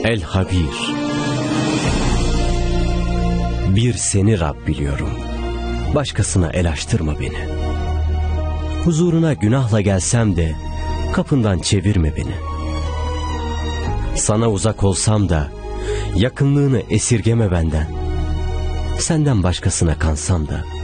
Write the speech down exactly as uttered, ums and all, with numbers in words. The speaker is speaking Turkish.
El Habir. Bir seni Rab biliyorum. Başkasına el açtırma beni. Huzuruna günahla gelsem de kapından çevirme beni. Sana uzak olsam da yakınlığını esirgeme benden. Senden başkasına kansam da